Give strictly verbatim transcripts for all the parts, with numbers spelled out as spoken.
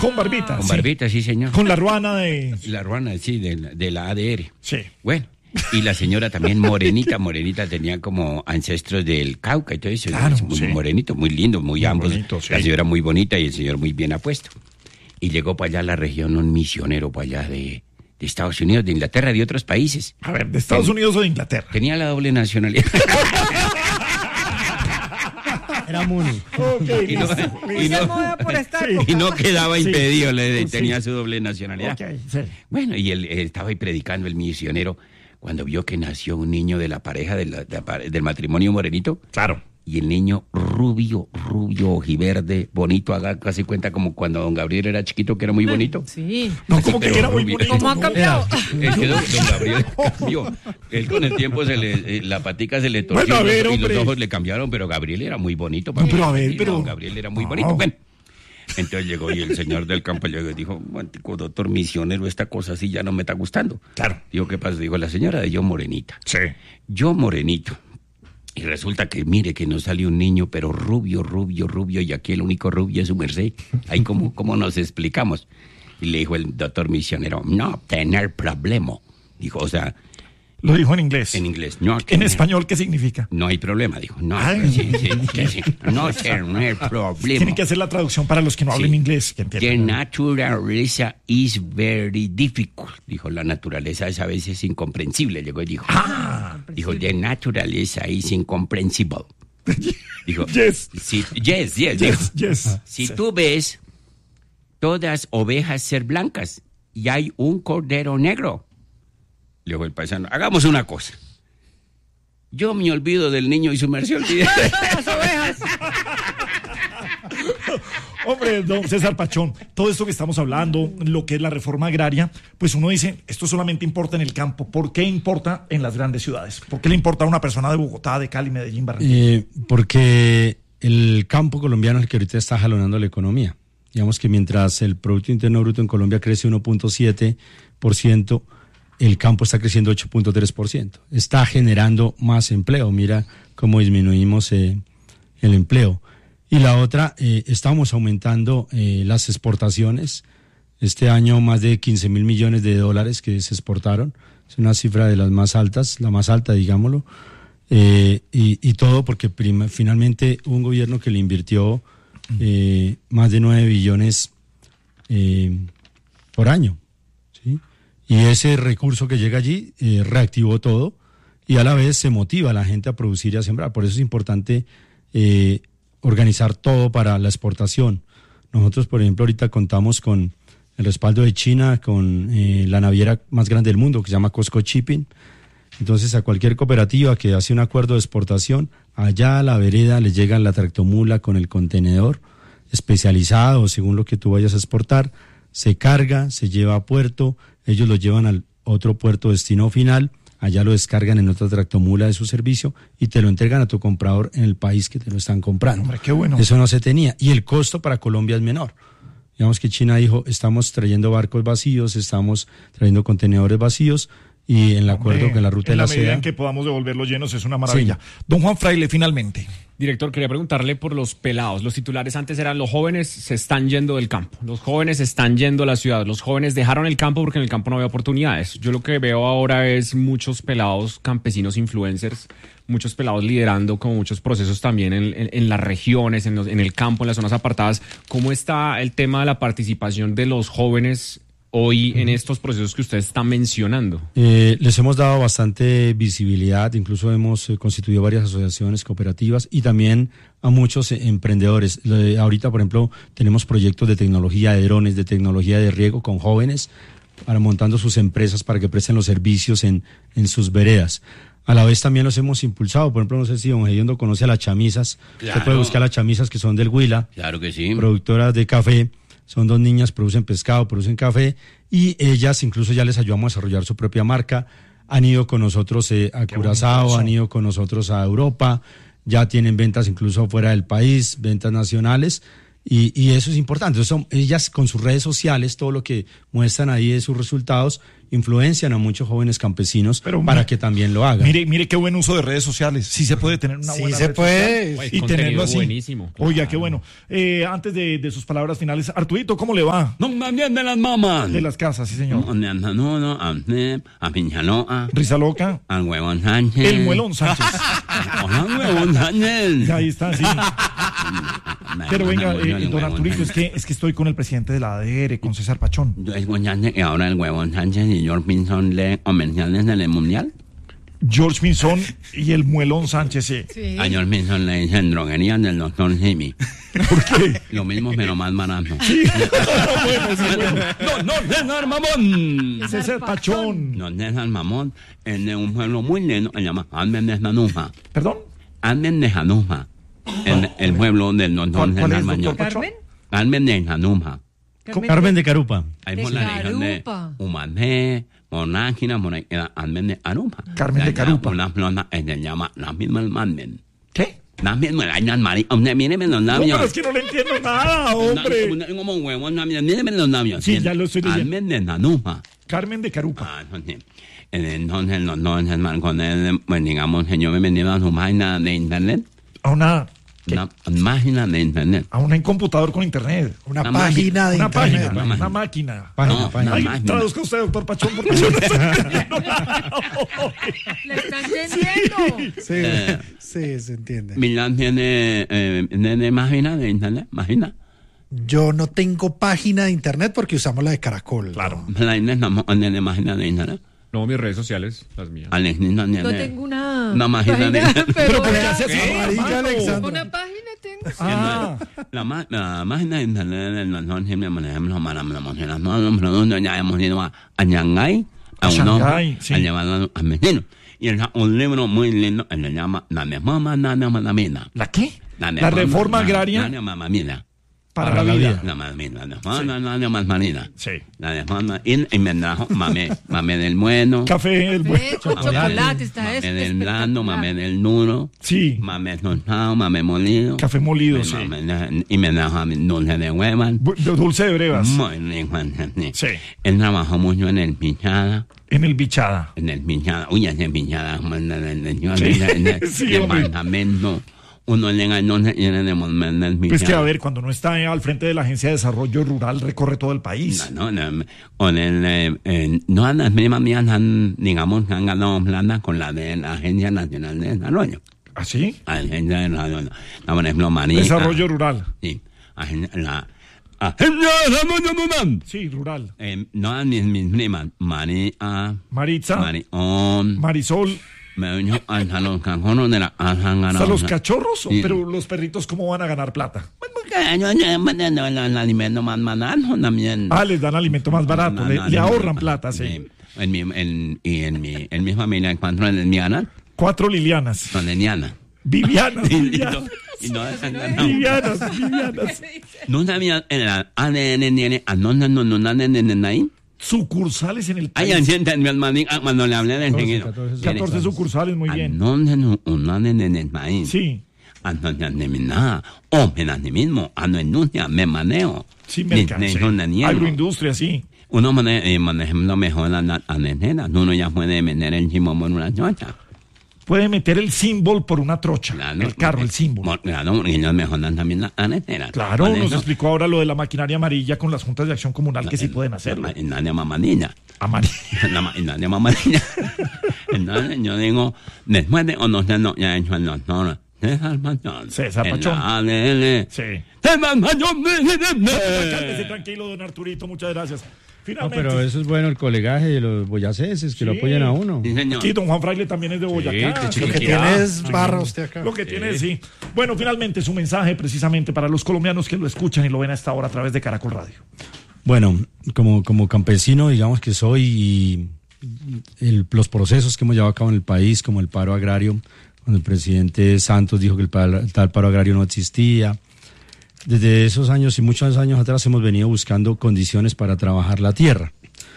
Con barbita. Con sí. barbita, sí, señor. Con la ruana de... La ruana, sí, de, la- de la A D R. Sí. Bueno, y la señora también morenita, morenita, tenía como ancestros del Cauca y todo eso. Claro, muy sí. morenito, muy lindo, muy, Muy ambos. bonito, sí. La señora muy bonita y el señor muy bien apuesto. Y llegó para allá a la región un misionero para allá de, de Estados Unidos, de Inglaterra, de otros países. A ver, ¿de Estados Ten- Unidos o de Inglaterra? Tenía la doble nacionalidad. Era Muni. Ok, y, no, listo. y no- por esta Sí. y no quedaba Sí. impedido, le, Sí. tenía su doble nacionalidad. Ok, sí. Bueno, y él, él estaba ahí predicando, el misionero, cuando vio que nació un niño de la pareja, de la- de la pare- del matrimonio morenito, Claro. y el niño rubio, rubio, ojiverde, bonito, haga casi cuenta como cuando don Gabriel era chiquito, que era muy bonito. Sí. No, Así, como que pero era muy rubio. bonito. ¿Cómo ha ¿no? cambiado? Es que don, don Gabriel cambió. Él con el tiempo se le, eh, la patica se le torció Bueno, a ver, y los- y hombre. los ojos le cambiaron, pero Gabriel era muy bonito. No, pero a ver, Sí, pero- don Gabriel era muy No. bonito. Bueno, entonces llegó y el señor del campo llegó y dijo, "Guantico, doctor misionero, esta cosa así ya no me está gustando". Claro. Digo, ¿qué pasa? Digo, la señora de yo morenita. Sí. Yo morenito. Y resulta que, mire, que nos sale un niño, pero rubio, rubio, rubio, y aquí el único rubio es su merced. Ahí cómo, cómo nos explicamos. Y le dijo el doctor misionero, no tener problema. Dijo, o sea, Lo dijo en inglés. en inglés, no En tener- español, ¿qué significa? No hay problema, dijo. No, Ay. sí, sí, sí, sí, no tener problema. Tienen que hacer la traducción para los que no hablen Sí. inglés. Que The entiendan. naturaleza is very difficult. Dijo, la naturaleza es a veces incomprensible. Llegó y dijo, Ah, dijo, the naturaleza is incomprehensible. Dijo, Yes. si, yes, yes, dijo, yes, yes. si tú ves todas ovejas ser blancas y hay un cordero negro, le dijo el paisano, hagamos una cosa. Yo me olvido del niño y su merced se olvida. Las ovejas. Hombre, don César Pachón, todo esto que estamos hablando, lo que es la reforma agraria, pues uno dice, esto solamente importa en el campo. ¿Por qué importa en las grandes ciudades? ¿Por qué le importa a una persona de Bogotá, de Cali, Medellín, Barranquilla? Eh, porque el campo colombiano es el que ahorita está jalonando la economía. Digamos que mientras el Producto Interno Bruto en Colombia crece uno punto siete por ciento, el campo está creciendo ocho punto tres por ciento. Está generando más empleo. Mira cómo disminuimos eh, el empleo. Y la otra, eh, estamos aumentando eh, las exportaciones. Este año más de quince mil millones de dólares que se exportaron. Es una cifra de las más altas, la más alta, digámoslo. Eh, y, y todo porque prima, finalmente hubo un gobierno que le invirtió eh, más de nueve billones eh, por año. ¿Sí? Y ese recurso que llega allí eh, reactivó todo y a la vez se motiva a la gente a producir y a sembrar. Por eso es importante eh, organizar todo para la exportación. Nosotros, por ejemplo, ahorita contamos con el respaldo de China, con eh, la naviera más grande del mundo que se llama Costco Shipping. Entonces, a cualquier cooperativa que hace un acuerdo de exportación, allá a la vereda le llega la tractomula con el contenedor especializado, según lo que tú vayas a exportar, se carga, se lleva a puerto, ellos lo llevan al otro puerto destino final, allá lo descargan en otra tractomula de su servicio y te lo entregan a tu comprador en el país que te lo están comprando. Hombre, qué bueno. Eso no se tenía. Y el costo para Colombia es menor. Digamos que China dijo, estamos trayendo barcos vacíos, estamos trayendo contenedores vacíos, y en el acuerdo Hombre, que la ruta en de la, la medida seda... en que podamos devolverlos llenos es una maravilla. Don Juan Fraile, finalmente. Director, quería preguntarle por los pelados. Los titulares antes eran los jóvenes se están yendo del campo, los jóvenes se están yendo a la ciudad, los jóvenes dejaron el campo porque en el campo no había oportunidades. Yo lo que veo ahora es muchos pelados campesinos influencers, muchos pelados liderando como muchos procesos también en, en, en las regiones, en, los, en el campo, en las zonas apartadas. ¿Cómo está el tema de la participación de los jóvenes hoy en estos procesos que usted está mencionando? Eh, les hemos dado bastante visibilidad, incluso hemos eh, constituido varias asociaciones cooperativas y también a muchos eh, emprendedores. Le, ahorita, por ejemplo, tenemos proyectos de tecnología de drones, de tecnología de riego con jóvenes para montando sus empresas para que presten los servicios en, en sus veredas. A la vez también los hemos impulsado. Por ejemplo, no sé si don Gediondo conoce a las chamisas. Claro. Usted puede buscar las chamisas que son del Huila, Claro que sí. productoras de café. Son dos niñas, producen pescado, producen café y ellas incluso ya les ayudamos a desarrollar su propia marca. Han ido con nosotros eh, a Qué Curazao, bonito. han ido con nosotros a Europa, ya tienen ventas incluso fuera del país, ventas nacionales y, y eso es importante. Entonces son ellas con sus redes sociales, todo lo que muestran ahí de sus resultados influencian a muchos jóvenes campesinos Pero para mire, que también lo hagan. Mire, mire qué buen uso de redes sociales. Sí se puede tener una Sí buena se red puede. social El y contenido tenerlo así. buenísimo. Oiga, qué bueno. Eh, antes de, de sus palabras finales, Arturito, ¿cómo le va? No me bien de las mamás. De las casas, sí, señor. No, no, no, no, a mí, a Piñaloa, Risa loca. al huevón Sánchez. El muelón Sánchez. Hola, huevón Sánchez. Ahí está, sí. Pero venga, eh, don Arturito, es que, es que estoy con el presidente de la A D R, con César Pachón. Yo es Sánchez y ahora el huevón Sánchez y George Pinson leen comerciales del mundial. George Pinzón y el muelón Sánchez, sí. Sí. A George Pinson le dicen droguería del doctor Simi. ¿Por qué? Lo mismo, pero más barato. Bueno, sí, bueno. No, no, César Mamón. César Pachón. No, César Mamón es de un pueblo muy lindo, se llama Almen de Januja. ¿Perdón? Almen de Januja. El, el pueblo del doctor ¿Cuál, cuál César es, Mañón. doctor Pachón? ¿Carmen? Almen de Januja. Carmen de Carupa. Ahí De por la región de Carupa. Humané, Monáquina, por ahí queda Almen de Carupa. Carmen de Allá Carupa. Una flota que se llama la misma el Almen. ¿Qué? La misma, ay, las María, hombre, míreme los No, labios. pero es que no le entiendo nada, hombre. Na- Como un huevo, na- míreme los labios. Sí, ya lo estoy leyendo. Almen de Januja. Carmen de Carupa. Ah, entonces, entonces los dos hermanos con él, pues digamos, el señor me vendió a su página de internet. A una, ¿qué? Una página de internet. A un computador con internet. Una Una página de Una internet. página, una una, máquina. máquina. Página, No, página. no, Ay, máquina. traduzca usted, doctor Pachón, porque yo no estoy entendiendo nada. ¿Le está entendiendo? Sí, Eh. sí, se entiende. Milán tiene, eh, tiene página de internet, página. Yo no tengo página de internet porque usamos la de Caracol. Claro. La internet no tiene página de internet. No, mis redes sociales, las mías. Alex no tiene. No tengo una. Una página de página, internet. Pero ¿por qué vea, hace así? Amarilla, Armando? Alexandra. Una página tengo. Ah, La, ma- la página de internet del doctor siempre, por ejemplo, para promocionar todos los productos, ya hemos ido a, a Shanghái, a, A Europa, Shanghái, sí. a llevarlo a vecinos. Y es un libro muy lindo, que se llama La reforma de la mamamina. ¿la qué? La reforma agraria La mamamina. para, para la la vida. vida. La mamamina, la reforma de la mamamina. Sí. La reforma, y, y me trajo mamé, mamé del bueno, Café, el bueno. Ve, con chocolate está mamé esto. del blando, espectacular. mamé del duro, Sí. mamé tostado, mamé molido. Café molido, y sí. mamé- Y me trajo a mi dulce de huevas. Bu- de Dulce de brevas. Muy rico, sí. Sí. Él trabajó mucho en el Pinchada, En el Bichada. en el Pinchada, uy, ese Pinchada, como en el, en el, Sí. en el Sí, hombre. departamento, uno llega y no se quiere devolver del Pinchada. Pues que a ver, cuando no está al frente de la Agencia de Desarrollo Rural, recorre todo el país. No, no, no, con el, eh, eh, no las mismas mías han, digamos, han ganado plata con la de la Agencia Nacional de Desarrollo. ¿Así? La Agencia de Desarrollo, la, por ejemplo, María. Desarrollo rural. Sí, agen- la Agencia de Desarrollo Rural. Sí, rural. Eh, no, mis, mis primas, María, Maritza, Marión, Marisol, me vino hasta los cajones de la han ganado. hasta los cachorros, Sí. pero los perritos, ¿cómo van a ganar plata? Pues porque ellos llevan el, el, el alimento más barato también. Ah, les dan alimento más barato, No, le, no, le no, ahorran no, plata, sí. En mi, en, y en mi, en mi familia encuentro en Liliana, Cuatro Lilianas. son Liliana. Vivianas, Y, y, Vivianas. no- y no han ganado. Vivianas, Vivianas. No sabía el A D N tiene, a no, no, no, no, no, no, no, no, ahí. Sucursales en el Ay, país. sienten mi hermanita cuando le hablé del catorce, seguido. catorce, catorce sucursales, muy bien. No, no, no, no, no, en el país. Sí, Entonces, de mi nada, o me da de mismo, ando industria, me manejo. sí, Ni- mercado. ni sí. son de niego. Agroindustria, sí. Uno maneja, eh, por ejemplo, mejor la la- anetera. Uno ya puede vender el chimo por una chocha. Puede meter el símbolo por una trocha. Claro, el carro, el porque- símbolo. por- Claro, porque ellos mejoran también la anetera. Claro, Por nos eso, explicó ahora lo de la maquinaria amarilla con las juntas de acción comunal que sí el- pueden hacerlo. la- la de mamadilla. Amarilla. La ma- la de mamadilla. Entonces, yo digo, después de conocer lo que ha hecho el doctor César Pachón. César en Pachón. la A D L. Sí. César Pachón, Cálmese tranquilo, don Arturito, muchas gracias. No, Finalmente, pero eso es bueno, el colegaje de los boyacenses que lo Sí. apoyan a uno. Sí, señor. aquí don Juan Fraile también es de Boyacá. de Lo que Chiquinquirá. tiene es barra usted acá. Lo que tiene, sí. Bueno, finalmente su mensaje precisamente para los colombianos que lo escuchan y lo ven a esta hora a través de Caracol Radio. Bueno, como, como campesino, digamos que soy, y el- los procesos que hemos llevado a cabo en el país, como el paro agrario, cuando el presidente Santos dijo que el, paro- el tal paro agrario no existía. Desde esos años y muchos años atrás hemos venido buscando condiciones para trabajar la tierra.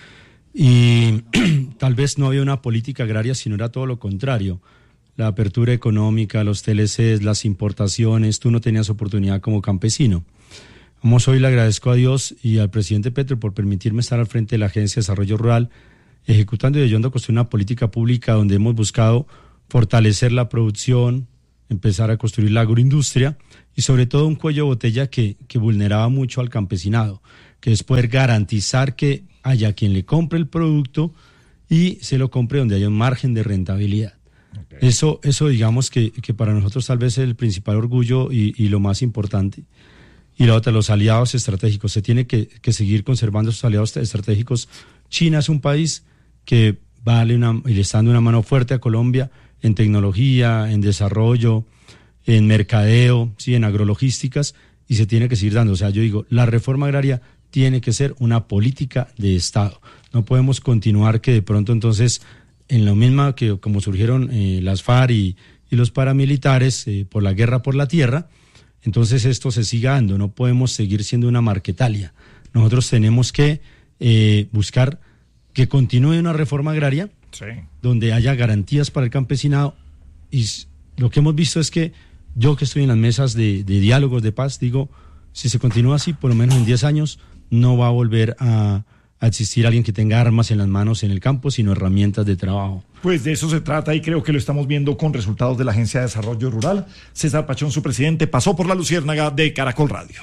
Y tal vez no había una política agraria, sino era todo lo contrario. La apertura económica, los T L Cs, las importaciones, tú no tenías oportunidad como campesino. Vamos, hoy le agradezco a Dios y al presidente Petro por permitirme estar al frente de la Agencia de Desarrollo Rural ejecutando y ayudando a construir una política pública donde hemos buscado fortalecer la producción, empezar a construir la agroindustria y sobre todo un cuello de botella que, que vulneraba mucho al campesinado, que es poder garantizar que haya quien le compre el producto y se lo compre donde haya un margen de rentabilidad. Okay. Eso, eso digamos que, que para nosotros tal vez es el principal orgullo y, y lo más importante. Y la otra, los aliados estratégicos. Se tiene que, que seguir conservando esos aliados estratégicos. China es un país que vale una, y le está dando una mano fuerte a Colombia en tecnología, en desarrollo, en mercadeo, sí, en agrologísticas, y se tiene que seguir dando. O sea, yo digo, la reforma agraria tiene que ser una política de Estado. No podemos continuar que de pronto entonces, en lo mismo que como surgieron eh, las FARC y, y los paramilitares eh, por la guerra por la tierra, entonces esto se siga dando. No podemos seguir siendo una marquetalia. Nosotros tenemos que eh, buscar que continúe una reforma agraria, sí, donde haya garantías para el campesinado, y lo que hemos visto es que yo que estoy en las mesas de, de diálogos de paz, digo, si se continúa así, por lo menos en diez años, no va a volver a, a existir alguien que tenga armas en las manos en el campo, sino herramientas de trabajo. Pues de eso se trata y creo que lo estamos viendo con resultados de la Agencia de Desarrollo Rural. César Pachón, su presidente, pasó por la Luciérnaga de Caracol Radio.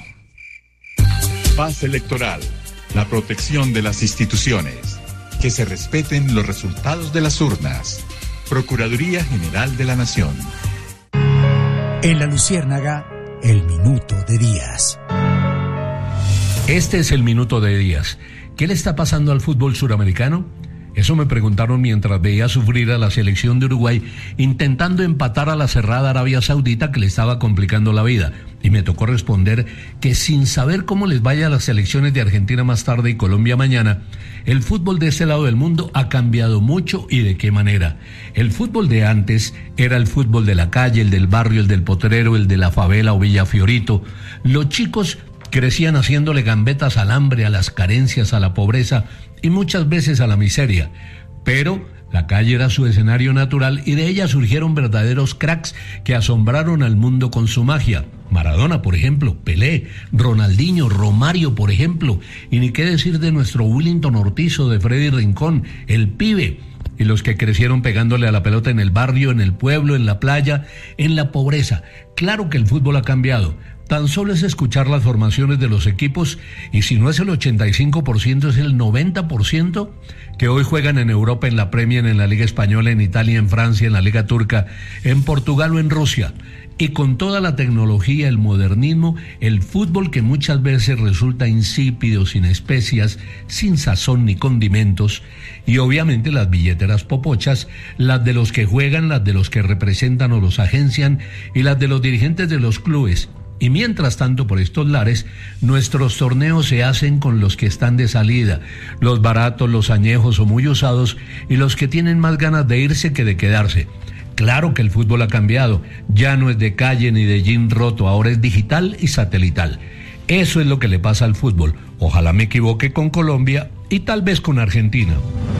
Paz electoral, la protección de las instituciones, que se respeten los resultados de las urnas. Procuraduría General de la Nación. En la Luciérnaga, el minuto de Díaz. Este es el minuto de Díaz. ¿Qué le está pasando al fútbol suramericano? Eso me preguntaron mientras veía sufrir a la selección de Uruguay intentando empatar a la cerrada Arabia Saudita que le estaba complicando la vida. Y me tocó responder que sin saber cómo les vaya a las selecciones de Argentina más tarde y Colombia mañana, el fútbol de este lado del mundo ha cambiado mucho y de qué manera. El fútbol de antes era el fútbol de la calle, el del barrio, el del potrero, el de la favela o Villa Fiorito. Los chicos crecían haciéndole gambetas al hambre, a las carencias, a la pobreza y muchas veces a la miseria. Pero la calle era su escenario natural y de ella surgieron verdaderos cracks que asombraron al mundo con su magia. Maradona, por ejemplo, Pelé, Ronaldinho, Romario, por ejemplo, y ni qué decir de nuestro Willington Ortizo, de Freddy Rincón, el Pibe, y los que crecieron pegándole a la pelota en el barrio, en el pueblo, en la playa, en la pobreza. Claro que el fútbol ha cambiado. Tan solo es escuchar las formaciones de los equipos y si no es el ochenta y cinco por ciento es el noventa por ciento que hoy juegan en Europa, en la Premier, en la Liga Española, en Italia, en Francia, en la Liga Turca, en Portugal o en Rusia. Y con toda la tecnología, el modernismo, el fútbol que muchas veces resulta insípido, sin especias, sin sazón ni condimentos, y obviamente las billeteras popochas, las de los que juegan, las de los que representan o los agencian, y las de los dirigentes de los clubes. Y mientras tanto, por estos lares, nuestros torneos se hacen con los que están de salida, los baratos, los añejos o muy usados, y los que tienen más ganas de irse que de quedarse. Claro que el fútbol ha cambiado, ya no es de calle ni de jean roto, ahora es digital y satelital. Eso es lo que le pasa al fútbol. Ojalá me equivoque con Colombia y tal vez con Argentina.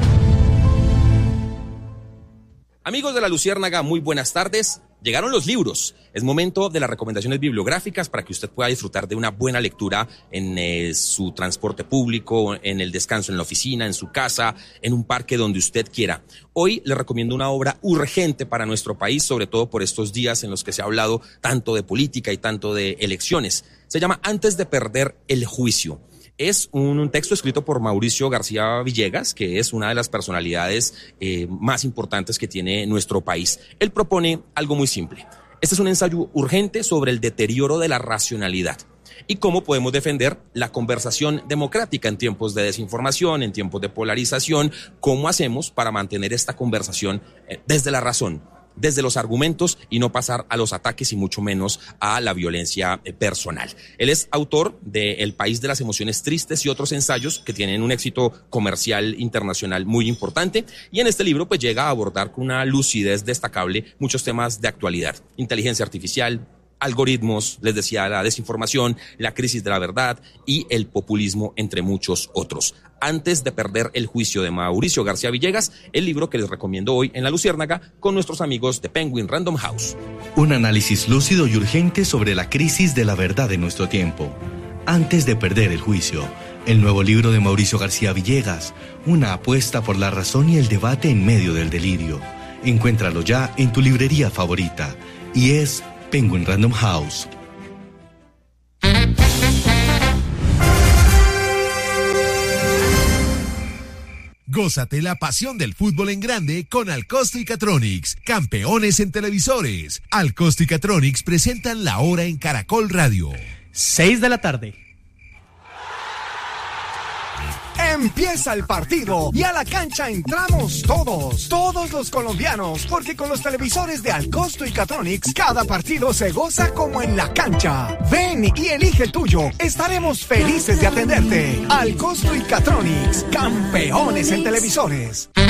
Amigos de la Luciérnaga, muy buenas tardes. Llegaron los libros. Es momento de las recomendaciones bibliográficas para que usted pueda disfrutar de una buena lectura en eh, su transporte público, en el descanso en la oficina, en su casa, en un parque donde usted quiera. Hoy le recomiendo una obra urgente para nuestro país, sobre todo por estos días en los que se ha hablado tanto de política y tanto de elecciones. Se llama Antes de perder el juicio. Es un, un texto escrito por Mauricio García Villegas, que es una de las personalidades eh, más importantes que tiene nuestro país. Él propone algo muy simple. Este es un ensayo urgente sobre el deterioro de la racionalidad y cómo podemos defender la conversación democrática en tiempos de desinformación, en tiempos de polarización, cómo hacemos para mantener esta conversación eh, desde la razón, desde los argumentos y no pasar a los ataques y mucho menos a la violencia personal. Él es autor de El País de las Emociones Tristes y otros ensayos que tienen un éxito comercial internacional muy importante, y en este libro pues llega a abordar con una lucidez destacable muchos temas de actualidad: inteligencia artificial, algoritmos, les decía, la desinformación, la crisis de la verdad y el populismo, entre muchos otros. Antes de perder el juicio, de Mauricio García Villegas, el libro que les recomiendo hoy en La Luciérnaga con nuestros amigos de Penguin Random House. Un análisis lúcido y urgente sobre la crisis de la verdad en nuestro tiempo. Antes de perder el juicio, el nuevo libro de Mauricio García Villegas, una apuesta por la razón y el debate en medio del delirio. Encuéntralo ya en tu librería favorita. Y es Penguin Random House. Gózate la pasión del fútbol en grande con Alcosto y Catronics, campeones en televisores. Alcosto y Catronics presentan La Hora en Caracol Radio. seis de la tarde. Empieza el partido y a la cancha entramos todos, todos los colombianos, porque con los televisores de Alcosto y Catronics cada partido se goza como en la cancha. Ven y elige el tuyo, estaremos felices de atenderte. Alcosto y Catronics, campeones en televisores.